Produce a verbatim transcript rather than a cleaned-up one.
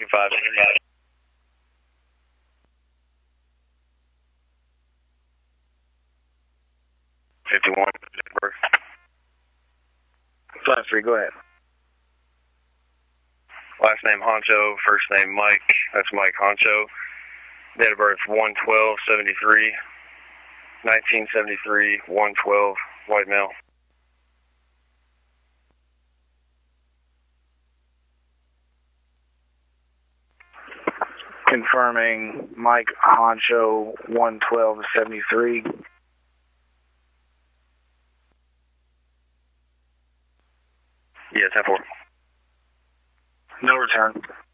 Lincoln five seventy. fifty-one, Pittsburgh. five three, go ahead. Last name Honcho, first name Mike. That's Mike Honcho. Date of birth one twelve seventy-three. nineteen seventy-three, one twelve, white male. Confirming Mike Honcho, one twelve seventy-three. Yeah, ten four. No return.